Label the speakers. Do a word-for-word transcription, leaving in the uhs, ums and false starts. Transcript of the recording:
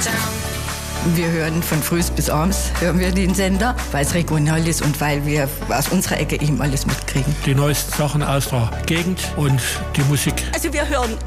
Speaker 1: Wir hören von früh bis abends, hören wir den Sender, weil es regional ist und weil wir aus unserer Ecke eben alles mitkriegen.
Speaker 2: Die neuesten Sachen aus der Gegend und die Musik.
Speaker 3: Also wir hören